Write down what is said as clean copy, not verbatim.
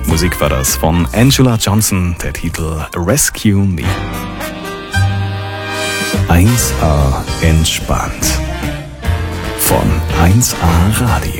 Musik war das von Angela Johnson, der Titel Rescue Me. 1A entspannt von 1A Radio.